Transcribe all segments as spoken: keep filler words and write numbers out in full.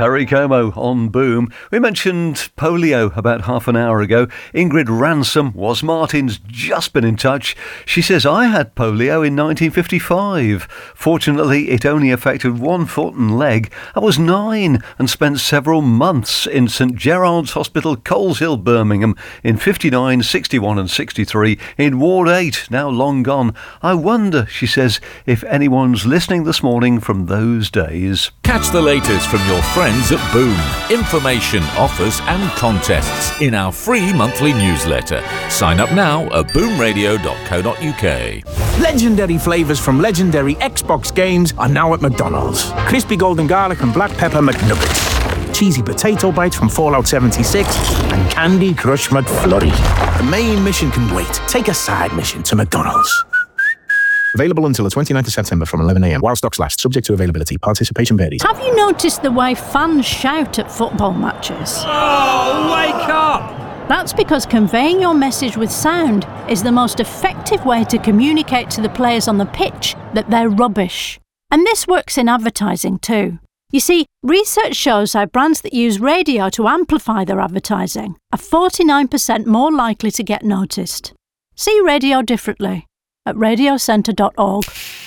Perry Como on Boom. We mentioned polio about half an hour ago. Ingrid Ransom was Martin's just been in touch. She says, I had polio in nineteen fifty-five. Fortunately, it only affected one foot and leg. I was nine and spent several months in St Gerard's Hospital, Coleshill, Birmingham in fifty-nine, sixty-one and sixty-three in Ward eight, now long gone. I wonder, she says, if anyone's listening this morning from those days. Catch the latest from your friends at Boom. Information, offers and contests in our free monthly newsletter. Sign up now at boom radio dot co dot uk. Legendary flavours from legendary Xbox games are now at McDonald's. Crispy golden garlic and black pepper McNuggets. Cheesy potato bites from Fallout seventy-six and Candy Crush McFlurry. The main mission can wait. Take a side mission to McDonald's. Available until the twenty-ninth of September from eleven a m while stocks last, subject to availability. Participation varies. Have you noticed the way fans shout at football matches? Oh, wake up! That's because conveying your message with sound is the most effective way to communicate to the players on the pitch that they're rubbish. And this works in advertising too. You see, research shows how brands that use radio to amplify their advertising are forty-nine percent more likely to get noticed. See radio differently at radio centre dot org.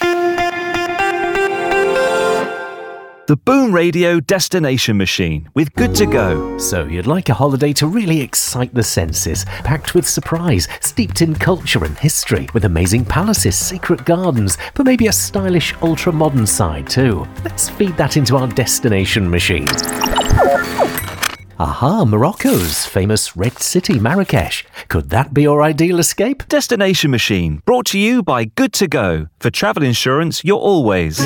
The Boom Radio Destination Machine with Good to Go. So you'd like a holiday to really excite the senses, packed with surprise, steeped in culture and history, with amazing palaces, secret gardens, but maybe a stylish ultra-modern side too. Let's feed that into our Destination Machine. Aha, Morocco's famous Red City, Marrakesh. Could that be your ideal escape? Destination Machine, brought to you by Good to Go. For travel insurance, you're always